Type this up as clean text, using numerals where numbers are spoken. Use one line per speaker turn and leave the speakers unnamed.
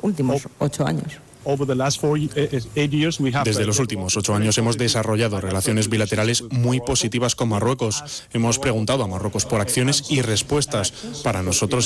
últimos 8 años.
Desde los últimos 8 años hemos desarrollado relaciones bilaterales muy positivas con Marruecos. Hemos preguntado a Marruecos por acciones y respuestas. Para nosotros